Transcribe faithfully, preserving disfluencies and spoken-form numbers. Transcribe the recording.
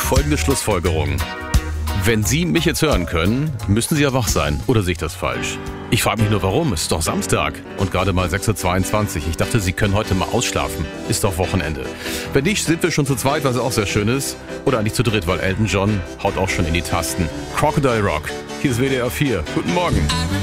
folgende Schlussfolgerung. Wenn Sie mich jetzt hören können, müssen Sie ja wach sein. Oder sehe ich das falsch? Ich frage mich nur, warum? Es ist doch Samstag und gerade mal sechs Uhr zweiundzwanzig. Ich dachte, Sie können heute mal ausschlafen. Ist doch Wochenende. Wenn nicht, sind wir schon zu zweit, was auch sehr schön ist. Oder eigentlich zu dritt, weil Elton John haut auch schon in die Tasten. Crocodile Rock. Hier ist W D R vier. Guten Morgen.